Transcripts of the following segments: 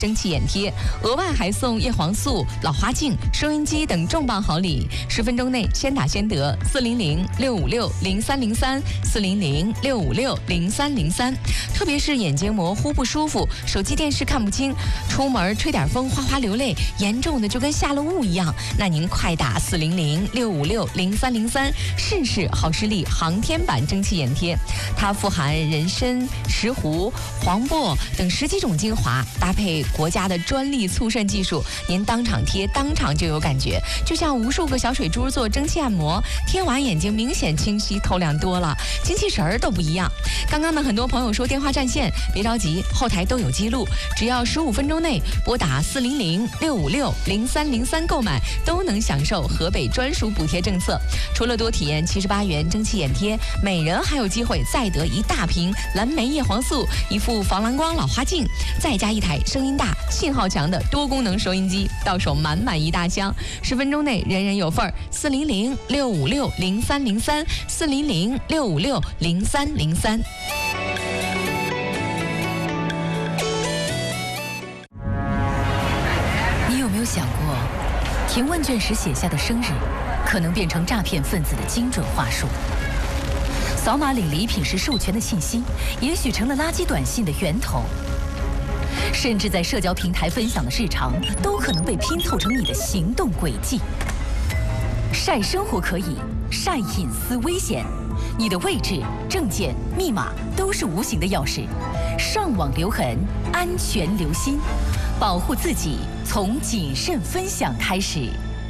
蒸汽眼贴，额外还送叶黄素、老花镜、收音机等重磅好礼，10分钟内先打先得，400-656-0303，400-656-0303。特别是眼结膜忽不舒服，手机电视看不清，出门吹点风哗哗流泪，严重的就跟下了雾一样，那您快打400-656-0303，试试好视力航天版蒸汽眼贴。它富含人参、石斛、黄柏等10几种精华，搭配国家的专利促渗技术，您当场贴当场就有感觉，就像无数个小水珠做蒸汽按摩，贴完眼睛明显清晰透亮多了，精气神儿都不一样。刚刚呢，很多朋友说电话占线，别着急，后台都有记录，只要15分钟内拨打400-656-0303购买，都能享受河北专属补贴政策。除了多体验78元蒸汽眼贴，每人还有机会再得一大瓶蓝莓叶黄素，一副防蓝光老花镜，再加一台声音大、信号强的多功能收音机，到手满满一大箱，10分钟内人人有份儿。400-656-0303，400-656-0303。 你有没有想过，填问卷时写下的生日，可能变成诈骗分子的精准话术？扫码领礼品时授权的信息，也许成了垃圾短信的源头。甚至在社交平台分享的日常，都可能被拼凑成你的行动轨迹。晒生活可以，晒隐私危险。你的位置、证件、密码都是无形的钥匙，上网留痕，安全留心，保护自己从谨慎分享开始。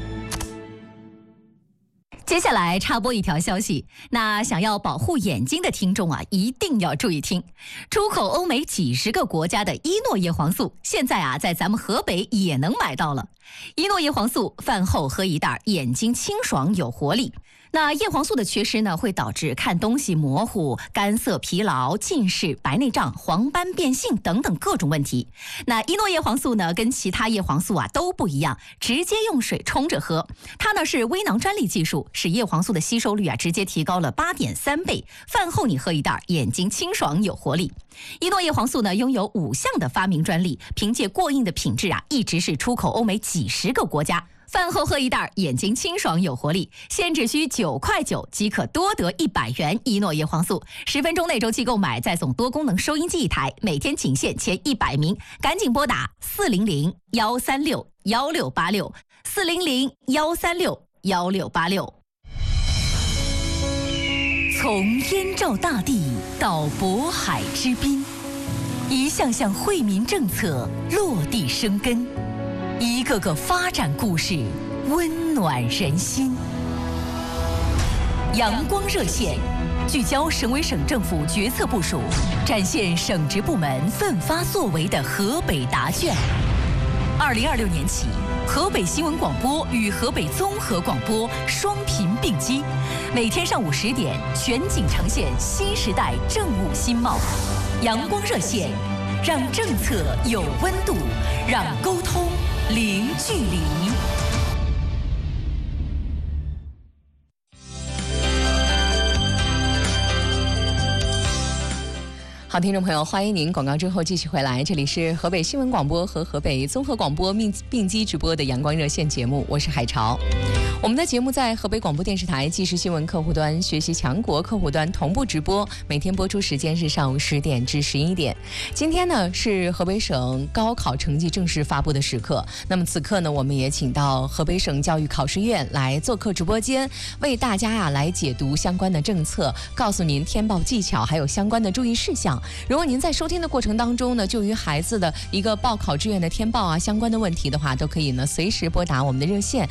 接下来插播一条消息，那想要保护眼睛的听众啊，一定要注意听。出口欧美几十个国家的伊诺叶黄素，现在啊，在咱们河北也能买到了。伊诺叶黄素饭后喝一袋，眼睛清爽有活力。那叶黄素的缺失呢，会导致看东西模糊、干涩、疲劳、近视、白内障、黄斑变性等等各种问题。那伊诺叶黄素呢，跟其他叶黄素啊都不一样，直接用水冲着喝。它呢是微囊专利技术，使叶黄素的吸收率啊直接提高了8.3倍。饭后你喝一袋，眼睛清爽有活力。伊诺叶黄素呢拥有5项的发明专利，凭借过硬的品质啊，一直是出口欧美几十个国家。饭后喝一袋，眼睛清爽有活力，现只需9.9块即可多得100元伊诺叶黄素。10分钟内周期购买，再送多功能收音机1台，每天仅限前100名，赶紧拨打400-136-1686，400-136-1686。从燕赵大地到渤海之滨，一项项惠民政策落地生根，一个个发展故事温暖人心。阳光热线聚焦省委省政府决策部署，展现省直部门奋发作为的河北答卷。2026年起，河北新闻广播与河北综合广播双频并机，每天上午10点全景呈现新时代政务新貌。阳光热线，让政策有温度，让沟通零距离。 好，听众朋友，欢迎您广告之后继续回来，这里是河北新闻广播和河北综合广播并机直播的阳光热线节目，我是海潮。我们的节目在河北广播电视台即时新闻客户端、学习强国客户端同步直播，每天播出时间是上午10点至11点。今天呢是河北省高考成绩正式发布的时刻，那么此刻呢，我们也请到河北省教育考试院来做客直播间，为大家来解读相关的政策，告诉您填报技巧还有相关的注意事项。如果您在收听的过程当中呢，就与孩子的一个报考志愿的填报相关的问题的话，都可以呢随时拨打我们的热线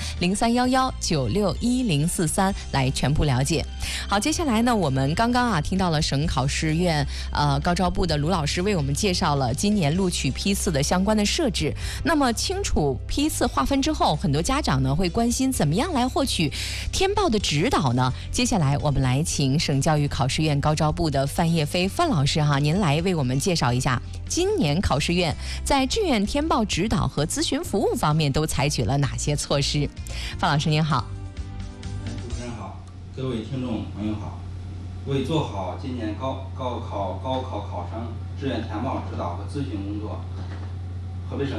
0311961043来全部了解。好，接下来呢，我们刚刚听到了省考试院高招部的卢老师为我们介绍了今年录取批次的相关的设置。那么清楚批次划分之后，很多家长呢会关心怎么样来获取填报的指导呢？接下来我们来请省教育考试院高招部的范叶飞范老师您来为我们介绍一下今年考试院在志愿填报指导和咨询服务方面都采取了哪些措施。范老师您好。 主持人好，各位听众朋友好。为做好今年高考考生志愿填报指导和咨询工作， 河北省